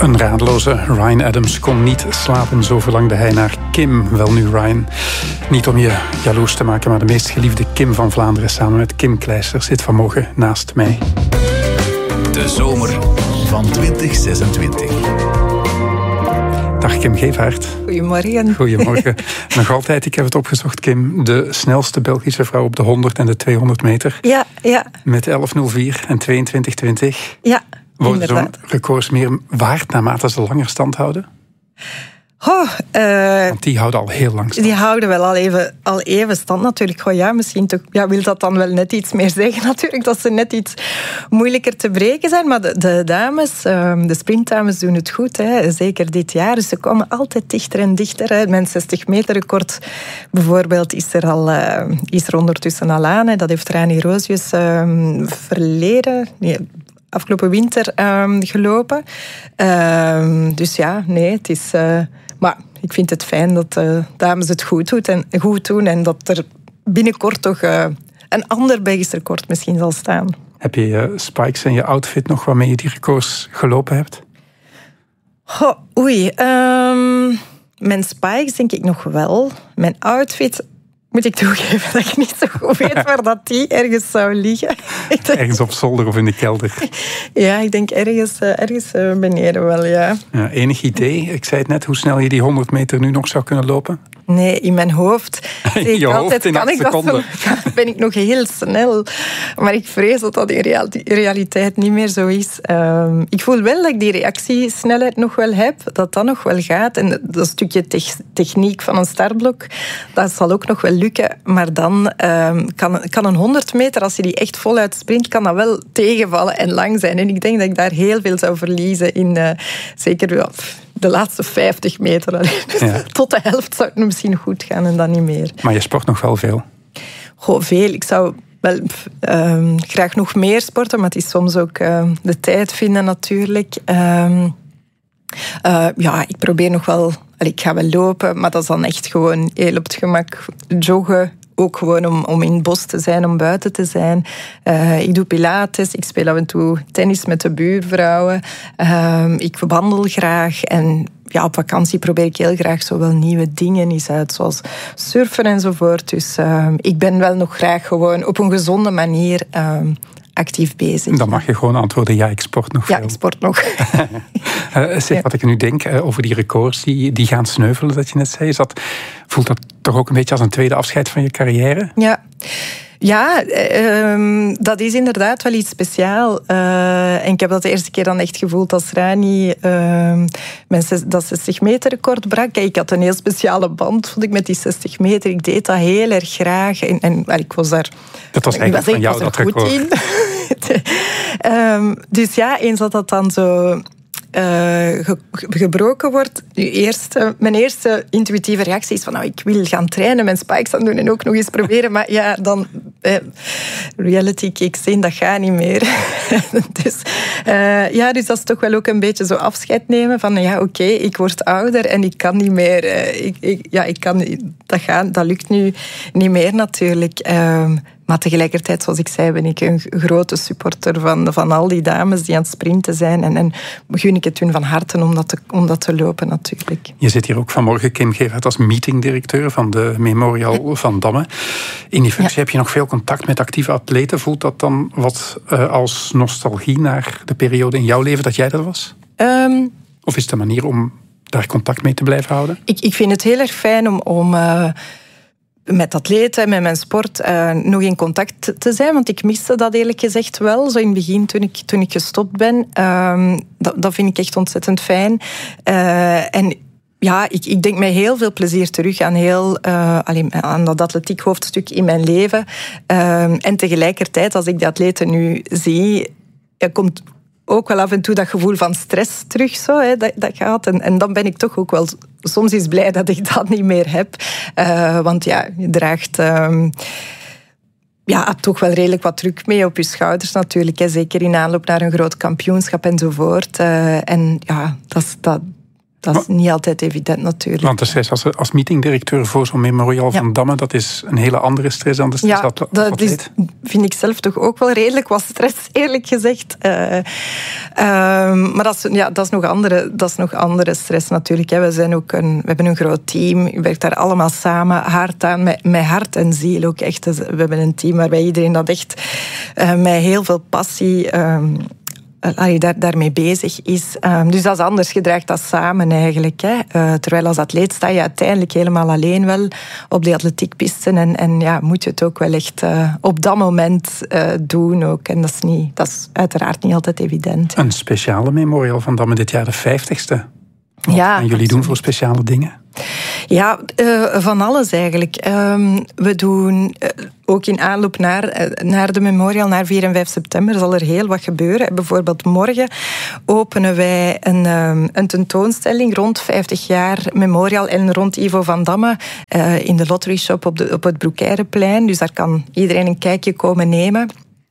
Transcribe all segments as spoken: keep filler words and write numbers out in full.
Een radeloze Ryan Adams kon niet slapen, zo verlangde hij naar Kim. Wel nu, Ryan, niet om je jaloers te maken, maar de meest geliefde Kim van Vlaanderen samen met Kim Kleister zit vanmorgen naast mij. De zomer van twintig zesentwintig. Dag Kim Gevaert. Goedemorgen. Goedemorgen. Nog altijd, ik heb het opgezocht, Kim, de snelste Belgische vrouw op de honderd en de tweehonderd meter. Ja, ja. Met elf nul vier en tweeëntwintig twintig. Ja, Worden zo'n inderdaad. records meer waard naarmate ze langer stand houden? Oh, uh, Want die houden al heel lang stand. Die houden wel al even, al even stand natuurlijk. Goh, ja, misschien toch, ja, wil dat dan wel net iets meer zeggen natuurlijk, dat ze net iets moeilijker te breken zijn. Maar de, de dames, uh, de sprintdames doen het goed, hè, zeker dit jaar. Dus ze komen altijd dichter en dichter. Hè. Mijn zestig meter record bijvoorbeeld is er, al, uh, is er ondertussen al aan. Hè. Dat heeft Rani Roosjes uh, verleden... Nee, afgelopen winter uh, gelopen. Uh, dus ja, nee, het is... Uh, maar ik vind het fijn dat de dames het goed doen en, goed doen en dat er binnenkort toch uh, een ander Belgisch record misschien zal staan. Heb je je spikes en je outfit nog waarmee je die records gelopen hebt? Oh, oei. Um, mijn spikes denk ik nog wel. Mijn outfit... Moet ik toegeven dat ik niet zo goed weet waar dat die ergens zou liggen. Ergens op zolder of in de kelder? Ja, ik denk ergens, ergens beneden wel, ja. ja. Enig idee, ik zei het net, hoe snel je die honderd meter nu nog zou kunnen lopen? Nee, in mijn hoofd. In je ik hoofd altijd, in kan acht ik dat seconden. zo, ben ik nog heel snel. Maar ik vrees dat dat in realiteit niet meer zo is. Um, ik voel wel dat ik die reactiesnelheid nog wel heb. Dat dat nog wel gaat. En dat stukje te- techniek van een startblok, dat zal ook nog wel lukken. Maar dan um, kan, kan een honderd meter, als je die echt voluit sprint, kan dat wel tegenvallen en lang zijn. En ik denk dat ik daar heel veel zou verliezen in uh, zeker wel... de laatste vijftig meter. Dus ja. Tot de helft zou het misschien goed gaan en dan niet meer. Maar je sport nog wel veel? Goh, veel. Ik zou wel uh, graag nog meer sporten, maar het is soms ook uh, de tijd vinden natuurlijk. Uh, uh, ja, ik probeer nog wel... Ik ga wel lopen, maar dat is dan echt gewoon heel op het gemak joggen. Ook gewoon om, om in het bos te zijn, om buiten te zijn. Uh, ik doe pilates, ik speel af en toe tennis met de buurvrouwen. Uh, ik wandel graag en ja, op vakantie probeer ik heel graag zo wel nieuwe dingen eens uit, zoals surfen enzovoort. Dus uh, ik ben wel nog graag gewoon op een gezonde manier uh, actief bezig. Dan mag je gewoon antwoorden, ja, ik sport nog veel. Ja, ik sport nog. uh, zeg, wat ik nu denk uh, over die records, die, die gaan sneuvelen, dat je net zei. Is dat, voelt dat toch ook een beetje als een tweede afscheid van je carrière? Ja. Ja, uh, dat is inderdaad wel iets speciaals. Uh, en ik heb dat de eerste keer dan echt gevoeld als Rani uh, mijn zes, dat zestig meter record brak. Ik had een heel speciale band, vond ik, met die zestig meter. Ik deed dat heel erg graag. En, en well, ik was daar... Dat was eigenlijk was, van jou, dat record. Goed in. um, dus ja, eens dat dat dan zo... Uh, ge- gebroken wordt. Nu eerste, mijn eerste intuïtieve reactie is van nou, ik wil gaan trainen, mijn spikes aan doen en ook nog eens proberen. Maar ja, dan eh, reality kicks in, dat gaat niet meer. dus, uh, ja, dus dat is toch wel ook een beetje zo afscheid nemen van ja, oké, okay, ik word ouder en ik kan niet meer. Uh, ik, ik, ja, ik kan, dat, gaat, dat lukt nu niet meer natuurlijk. Uh, Maar tegelijkertijd, zoals ik zei, ben ik een grote supporter van, van al die dames die aan het sprinten zijn. En, en gun ik het hun van harte om dat, te, om dat te lopen, natuurlijk. Je zit hier ook vanmorgen, Kim Gevaert, als meetingdirecteur van de Memorial van Damme. In die functie ja. heb je nog veel contact met actieve atleten. Voelt dat dan wat uh, als nostalgie naar de periode in jouw leven dat jij dat was? Um, of is het een manier om daar contact mee te blijven houden? Ik, ik vind het heel erg fijn om... om uh, met atleten, met mijn sport, uh, nog in contact te zijn. Want ik miste dat eerlijk gezegd wel. Zo in het begin, toen ik, toen ik gestopt ben. Uh, dat, dat vind ik echt ontzettend fijn. Uh, en ja, ik, ik denk met heel veel plezier terug aan, heel, uh, alleen, aan dat atletiek hoofdstuk in mijn leven. Uh, en tegelijkertijd, als ik de atleten nu zie, er komt ook wel af en toe dat gevoel van stress terug, zo, hè, dat, dat gaat. En, en dan ben ik toch ook wel soms eens blij dat ik dat niet meer heb. Uh, want ja, je draagt... Uh, ja, toch wel redelijk wat druk mee op je schouders natuurlijk. Hè. Zeker in aanloop naar een groot kampioenschap enzovoort. Uh, en ja, dat is... Dat, dat is niet altijd evident natuurlijk. Want de stress als, als meetingdirecteur voor zo'n Memorial ja. van Damme, dat is een hele andere stress dan de stress ja, als dat is, vind ik zelf toch ook wel redelijk wat stress, eerlijk gezegd. Uh, uh, maar dat is, ja, dat, is nog andere, dat is nog andere stress natuurlijk. Hè. We, zijn ook een, we hebben een groot team, je werkt daar allemaal samen, hard aan, met, met hart en ziel ook echt. We hebben een team waarbij iedereen dat echt uh, met heel veel passie... Uh, Allee, daar, daarmee bezig is. Um, dus dat is anders, je draagt dat samen eigenlijk. Hè. Uh, terwijl als atleet sta je uiteindelijk helemaal alleen wel op die atletiekpisten. En, en ja, moet je het ook wel echt uh, op dat moment uh, doen ook. En dat is, niet, dat is uiteraard niet altijd evident. Een speciale Memorial van Damme dit jaar de vijftigste. Wat ja, gaan jullie absoluut. doen voor speciale dingen? Ja, uh, van alles eigenlijk. Um, we doen uh, ook in aanloop naar, uh, naar de Memorial, naar vier en vijf september, zal er heel wat gebeuren. Bijvoorbeeld morgen openen wij een, um, een tentoonstelling rond vijftig jaar Memorial en rond Ivo van Damme uh, in de Lottery Shop op, de, op het Broekeireplein. Dus daar kan iedereen een kijkje komen nemen.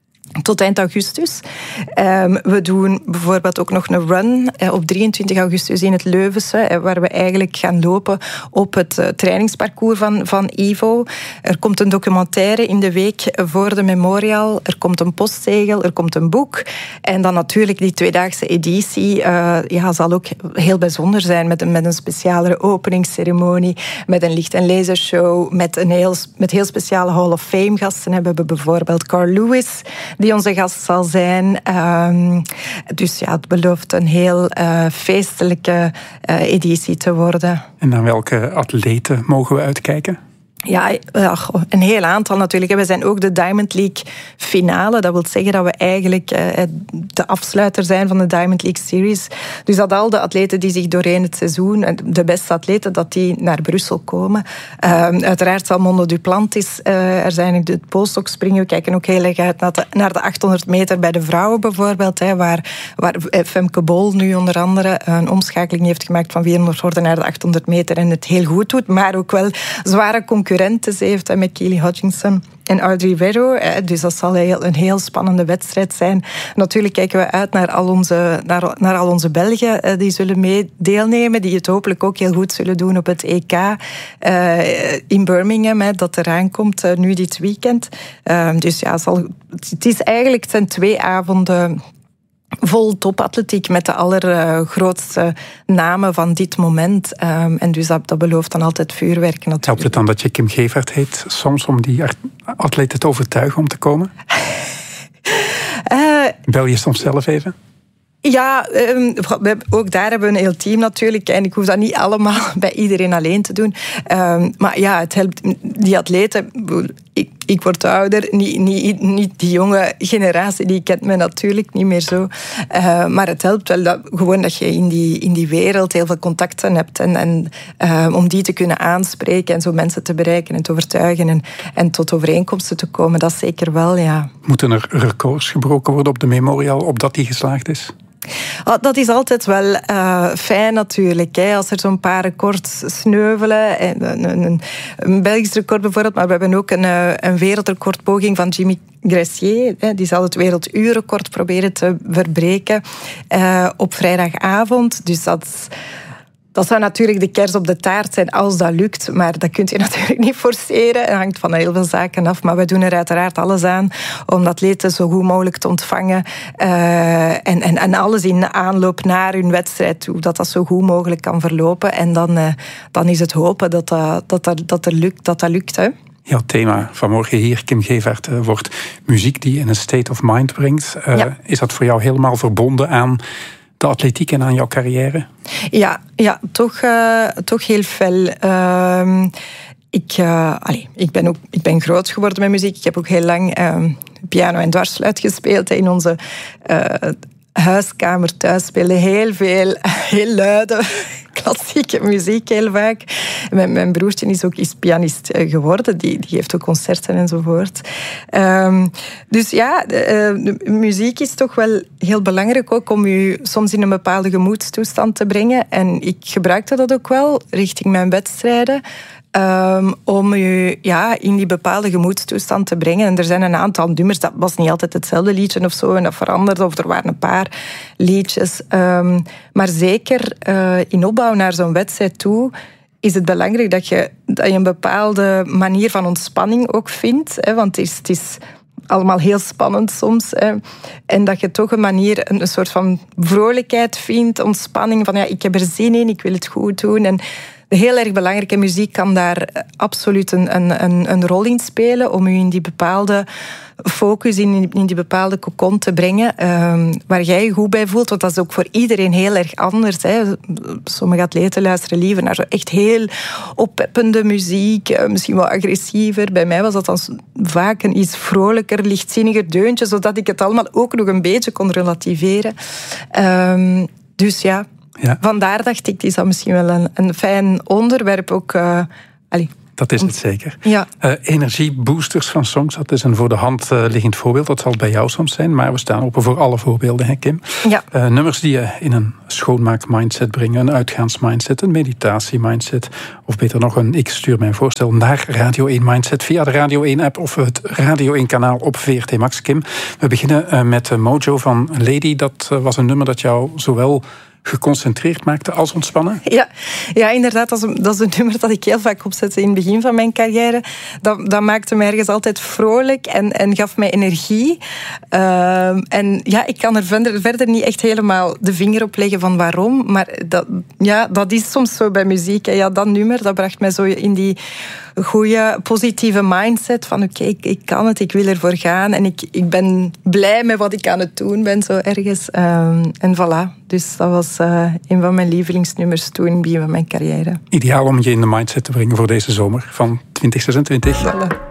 Tot eind augustus. Um, we doen bijvoorbeeld ook nog een run eh, op drieëntwintig augustus in het Leuvense, eh, waar we eigenlijk gaan lopen op het uh, trainingsparcours van, van Ivo. Er komt een documentaire in de week voor de Memorial. Er komt een postzegel, er komt een boek. En dan natuurlijk die tweedaagse editie uh, ja, zal ook heel bijzonder zijn met een, met een speciale openingsceremonie, met een licht- en lasershow, met een heel, met heel speciale Hall of Fame gasten. We hebben bijvoorbeeld Carl Lewis, die onze gast zal zijn. Um, dus ja, het belooft een heel uh, feestelijke uh, editie te worden. En naar welke atleten mogen we uitkijken? Ja, een heel aantal natuurlijk. We zijn ook de Diamond League finale. Dat wil zeggen dat we eigenlijk de afsluiter zijn van de Diamond League Series. Dus dat al de atleten die zich doorheen het seizoen, de beste atleten, dat die naar Brussel komen. Um, uiteraard zal Mondo Duplantis uh, er zijn. De polstok springen. We kijken ook heel erg uit naar de, naar de achthonderd meter bij de vrouwen bijvoorbeeld. Hè, waar, waar Femke Bol nu onder andere een omschakeling heeft gemaakt van vierhonderd horden naar de achthonderd meter en het heel goed doet. Maar ook wel zware concurrentie heeft met Keely Hodgkinson en Audrey Verro. Dus dat zal een heel spannende wedstrijd zijn. Natuurlijk kijken we uit naar al onze, naar, naar al onze Belgen die zullen mee deelnemen, die het hopelijk ook heel goed zullen doen op het E K uh, in Birmingham, dat eraan komt uh, nu dit weekend. Uh, dus ja, zal, het is eigenlijk, het zijn twee avonden vol topatletiek met de allergrootste namen van dit moment. Um, en dus dat, dat belooft dan altijd vuurwerk natuurlijk. Helpt het dan dat je Kim Gevaert heet soms om die atleten te overtuigen om te komen? uh, Bel je soms zelf even? Ja, um, ook daar hebben we een heel team natuurlijk. En ik hoef dat niet allemaal bij iedereen alleen te doen. Um, maar ja, het helpt die atleten. Ik, ik word ouder, niet, niet, niet die jonge generatie, die kent me natuurlijk niet meer zo. Uh, maar het helpt wel dat, gewoon dat je in die, in die wereld heel veel contacten hebt. En, en uh, om die te kunnen aanspreken en zo mensen te bereiken en te overtuigen en, en tot overeenkomsten te komen, dat zeker wel, ja. Moeten er records gebroken worden op de Memorial, opdat die geslaagd is? Dat is altijd wel uh, fijn natuurlijk. Hè. Als er zo'n paar records sneuvelen. Een, een, een Belgisch record bijvoorbeeld. Maar we hebben ook een, een wereldrecordpoging van Jimmy Gressier. Hè. Die zal het werelduurrecord proberen te verbreken uh, op vrijdagavond. Dus dat... Dat zou natuurlijk de kers op de taart zijn als dat lukt, maar dat kun je natuurlijk niet forceren. Het hangt van heel veel zaken af, maar we doen er uiteraard alles aan om de atleten zo goed mogelijk te ontvangen uh, en, en, en alles in aanloop naar hun wedstrijd toe, dat dat zo goed mogelijk kan verlopen. En dan, uh, dan is het hopen dat dat, dat, dat, dat, er lukt, dat, dat lukt. Hè? Jouw thema vanmorgen hier, Kim Gevaert, uh, wordt muziek die in een state of mind brengt. Uh, ja. Is dat voor jou helemaal verbonden aan de atletiek en aan jouw carrière? Ja, ja toch, uh, toch heel fel. Uh, ik, uh, allez, ik, ben ook, ik ben groot geworden met muziek. Ik heb ook heel lang uh, piano en dwarsfluit gespeeld in onze uh, huiskamer thuis. Speelde heel veel, heel luide klassieke muziek heel vaak. Mijn, mijn broertje is ook is pianist geworden. Die, die geeft ook concerten enzovoort. Um, dus ja, de, de muziek is toch wel heel belangrijk ook om je soms in een bepaalde gemoedstoestand te brengen. En ik gebruikte dat ook wel richting mijn wedstrijden. Um, om je ja, in die bepaalde gemoedstoestand te brengen. En er zijn een aantal nummers, dat was niet altijd hetzelfde liedje of zo, en dat veranderde, of er waren een paar liedjes. Um, maar zeker uh, in opbouw naar zo'n wedstrijd toe is het belangrijk dat je, dat je een bepaalde manier van ontspanning ook vindt. Hè, want het is, het is allemaal heel spannend soms. Hè. En dat je toch een manier, een, een soort van vrolijkheid vindt, ontspanning, van ja, ik heb er zin in, ik wil het goed doen. En heel erg belangrijke muziek kan daar absoluut een, een, een rol in spelen om je in die bepaalde focus, in, in die bepaalde cocon te brengen, um, waar jij je goed bij voelt. Want dat is ook voor iedereen heel erg anders. Hè. Sommige atleten luisteren liever naar zo echt heel oppeppende muziek, misschien wel agressiever. Bij mij was dat dan vaak een iets vrolijker, lichtzinniger deuntje, zodat ik het allemaal ook nog een beetje kon relativeren. Um, dus ja... Ja. Vandaar dacht ik, is dat misschien wel een, een fijn onderwerp ook. Uh, allee. Dat is het zeker. Ja. Uh, energieboosters van songs, dat is een voor de hand uh, liggend voorbeeld. Dat zal bij jou soms zijn, maar we staan open voor alle voorbeelden, hè, Kim? Ja. Uh, nummers die je in een schoonmaak-mindset brengen, een uitgaans-mindset, een meditatie-mindset, of beter nog een ik stuur mijn voorstel naar Radio één Mindset via de Radio één app of het Radio één kanaal op V R T Max, Kim. We beginnen uh, met uh, Mojo van Lady. Dat uh, was een nummer dat jou zowel geconcentreerd maakte als ontspannen? Ja, ja inderdaad. Dat is, een, dat is een nummer dat ik heel vaak opzette in het begin van mijn carrière. Dat, dat maakte me ergens altijd vrolijk en, en gaf mij energie. Uh, en ja, ik kan er verder, verder niet echt helemaal de vinger op leggen van waarom. Maar dat, ja, dat is soms zo bij muziek. Ja, dat nummer, dat bracht mij zo in die goede, positieve mindset van oké, okay, ik, ik kan het, ik wil ervoor gaan en ik, ik ben blij met wat ik aan het doen ben, zo ergens. Um, en voilà. Dus dat was uh, een van mijn lievelingsnummers toen in het begin van mijn carrière. Ideaal om je in de mindset te brengen voor deze zomer van twintig zesentwintig. Voilà.